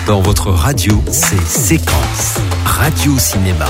Dans votre radio, c'est Séquence. Radio-cinéma.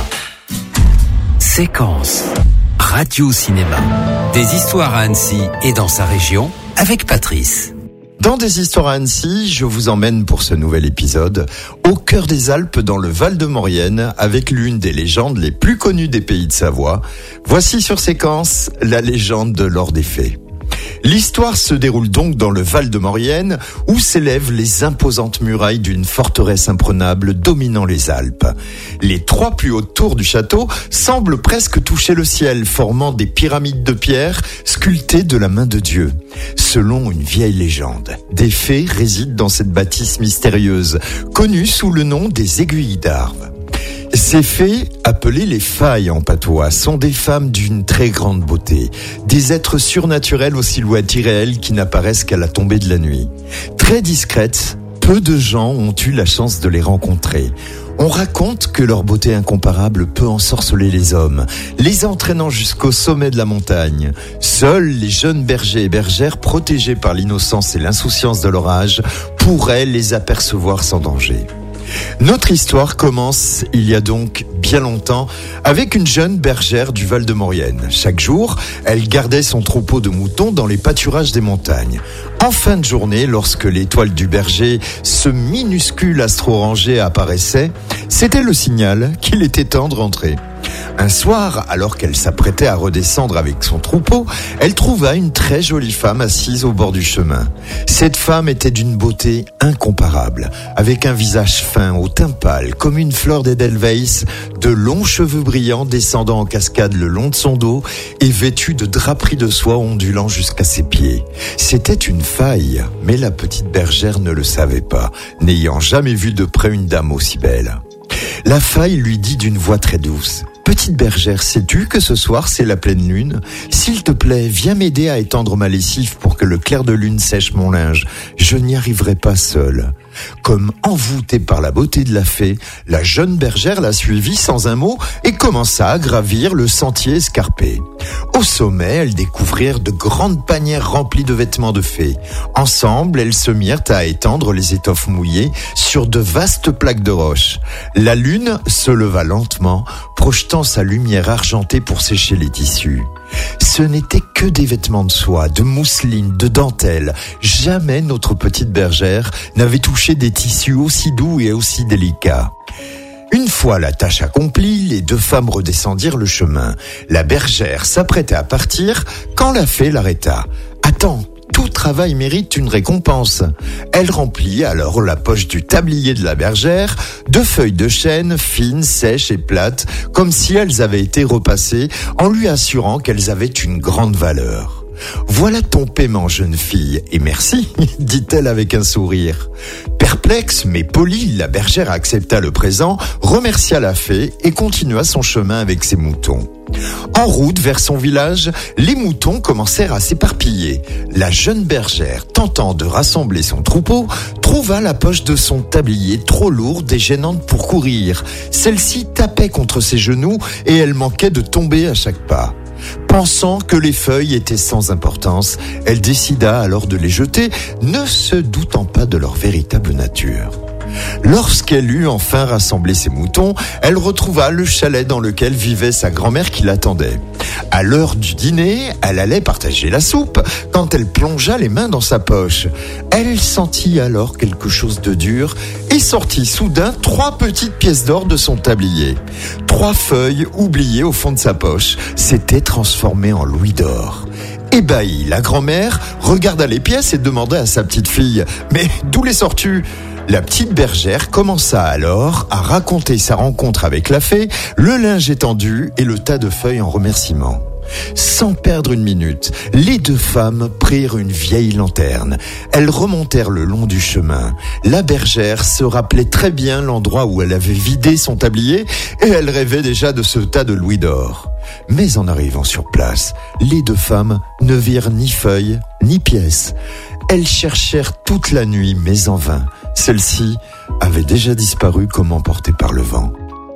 Séquence. Radio-cinéma. Des histoires à Annecy et dans sa région avec Patrice. Dans Des histoires à Annecy, je vous emmène pour ce nouvel épisode au cœur des Alpes dans le Val de Maurienne avec l'une des légendes les plus connues des pays de Savoie. Voici sur Séquence la légende de l'Or des Fées. L'histoire se déroule donc dans le Val de Maurienne où s'élèvent les imposantes murailles d'une forteresse imprenable dominant les Alpes. Les 3 plus hautes tours du château semblent presque toucher le ciel, formant des pyramides de pierre sculptées de la main de Dieu. Selon une vieille légende, des fées résident dans cette bâtisse mystérieuse, connue sous le nom des aiguilles d'Arve. Ces fées, appelées les failles en patois, sont des femmes d'une très grande beauté, des êtres surnaturels aux silhouettes irréelles qui n'apparaissent qu'à la tombée de la nuit. Très discrètes, peu de gens ont eu la chance de les rencontrer. On raconte que leur beauté incomparable peut ensorceler les hommes, les entraînant jusqu'au sommet de la montagne. Seuls les jeunes bergers et bergères, protégés par l'innocence et l'insouciance de leur âge, pourraient les apercevoir sans danger. Notre histoire commence il y a donc bien longtemps avec une jeune bergère du Val de Maurienne. Chaque jour, elle gardait son troupeau de moutons dans les pâturages des montagnes. En fin de journée, lorsque l'étoile du berger, ce minuscule astre orangé, apparaissait, c'était le signal qu'il était temps de rentrer. Un soir, alors qu'elle s'apprêtait à redescendre avec son troupeau, elle trouva une très jolie femme assise au bord du chemin. Cette femme était d'une beauté incomparable, avec un visage fin, au teint pâle, comme une fleur d'Edelweiss, de longs cheveux brillants descendant en cascade le long de son dos et vêtue de draperies de soie ondulant jusqu'à ses pieds. C'était une faille, mais la petite bergère ne le savait pas, n'ayant jamais vu de près une dame aussi belle. La faille lui dit d'une voix très douce: « Petite bergère, sais-tu que ce soir c'est la pleine lune ? S'il te plaît, viens m'aider à étendre ma lessive pour que le clair de lune sèche mon linge. Je n'y arriverai pas seule. » Comme envoûtée par la beauté de la fée, la jeune bergère la suivit sans un mot et commença à gravir le sentier escarpé. Au sommet, elles découvrirent de grandes panières remplies de vêtements de fées. Ensemble, elles se mirent à étendre les étoffes mouillées sur de vastes plaques de roche. La lune se leva lentement, projetant sa lumière argentée pour sécher les tissus. Ce n'étaient que des vêtements de soie, de mousseline, de dentelle. Jamais notre petite bergère n'avait touché des tissus aussi doux et aussi délicats. Une fois la tâche accomplie, les 2 femmes redescendirent le chemin. La bergère s'apprêtait à partir quand la fée l'arrêta. « Attends, tout travail mérite une récompense. » Elle remplit alors la poche du tablier de la bergère de feuilles de chêne fines, sèches et plates, comme si elles avaient été repassées, en lui assurant qu'elles avaient une grande valeur. « Voilà ton paiement, jeune fille, et merci, » dit-elle avec un sourire. Perplexe mais polie, la bergère accepta le présent, remercia la fée et continua son chemin avec ses moutons. En route vers son village, les moutons commencèrent à s'éparpiller. La jeune bergère, tentant de rassembler son troupeau, trouva la poche de son tablier trop lourde et gênante pour courir. Celle-ci tapait contre ses genoux et elle manquait de tomber à chaque pas. Pensant que les feuilles étaient sans importance, elle décida alors de les jeter, ne se doutant pas de leur véritable nature. Lorsqu'elle eut enfin rassemblé ses moutons, elle retrouva le chalet dans lequel vivait sa grand-mère qui l'attendait. À l'heure du dîner, elle allait partager la soupe quand elle plongea les mains dans sa poche. Elle sentit alors quelque chose de dur et sortit soudain 3 petites pièces d'or de son tablier. 3 feuilles oubliées au fond de sa poche s'étaient transformées en louis d'or. Ébahie, la grand-mère regarda les pièces et demanda à sa petite fille « Mais d'où les sors-tu » La petite bergère commença alors à raconter sa rencontre avec la fée, le linge étendu et le tas de feuilles en remerciement. Sans perdre une minute, les 2 femmes prirent une vieille lanterne. Elles remontèrent le long du chemin. La bergère se rappelait très bien l'endroit où elle avait vidé son tablier et elle rêvait déjà de ce tas de louis d'or. Mais en arrivant sur place, les 2 femmes ne virent ni feuilles ni pièces. Elles cherchèrent toute la nuit, mais en vain. Celle-ci avait déjà disparu comme emportée par le vent.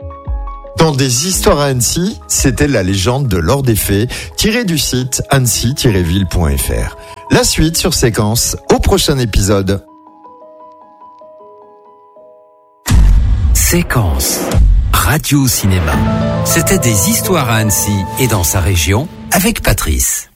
Dans Des histoires à Annecy, c'était la légende de l'Or des Fées, tirée du site annecy-ville.fr. La suite sur Séquence, au prochain épisode. Séquence Radio Cinéma. C'était des histoires à Annecy et dans sa région avec Patrice.